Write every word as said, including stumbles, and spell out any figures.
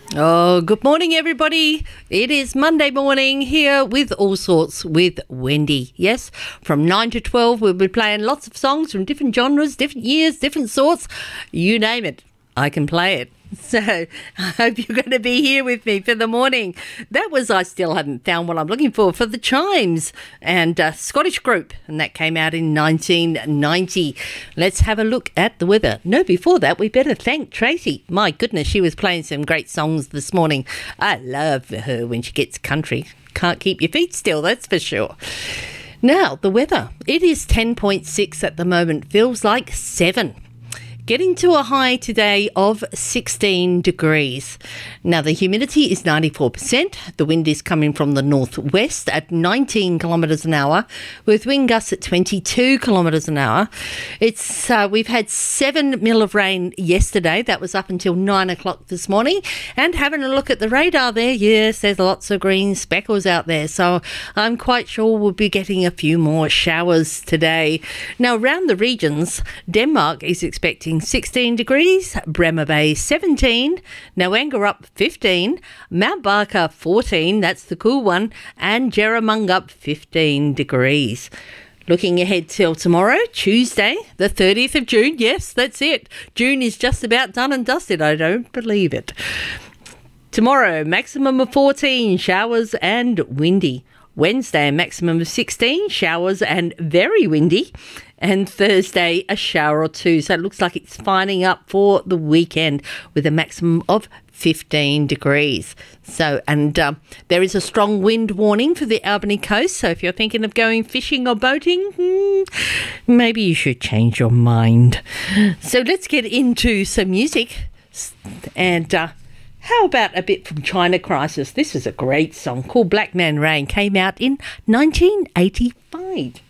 Oh, good morning, everybody. It is Monday morning here with All Sorts with Wendy. Yes, from nine to twelve, we'll be playing lots of songs from different genres, different years, different sorts. You name it, I can play it. So I hope you're going to be here with me for the morning. That was I Still Haven't Found What I'm Looking For for the Chimes and uh, Scottish group, and that came out in nineteen ninety. Let's have a look at the weather. No, before that, we better thank Tracy. My goodness, she was playing some great songs this morning. I love her when she gets country. Can't keep your feet still, that's for sure. Now, the weather. It is ten point six at the moment. Feels like seven. Getting to a high today of sixteen degrees. Now, the humidity is ninety-four percent. The wind is coming from the northwest at nineteen kilometres an hour, with wind gusts at twenty-two kilometres an hour. It's uh, we've had seven mil of rain yesterday. That was up until nine o'clock this morning. And having a look at the radar there, yes, there's lots of green speckles out there. So I'm quite sure we'll be getting a few more showers today. Now, around the regions, Denmark is expecting sixteen degrees, Bremer Bay seventeen, Noanga up fifteen, Mount Barker fourteen, that's the cool one, and Jerramungup fifteen degrees. Looking ahead till tomorrow, Tuesday, the thirtieth of June. Yes, that's it. June is just about done and dusted. I don't believe it. Tomorrow, maximum of fourteen, showers and windy. Wednesday, a maximum of sixteen, showers and very windy. And Thursday, a shower or two. So it looks like it's fining up for the weekend with a maximum of fifteen degrees. So, and uh, there is a strong wind warning for the Albany coast. So if you're thinking of going fishing or boating, hmm, maybe you should change your mind. So let's get into some music. And uh, how about a bit from China Crisis? This is a great song called Black Man Rain. Came out in nineteen eighty-five.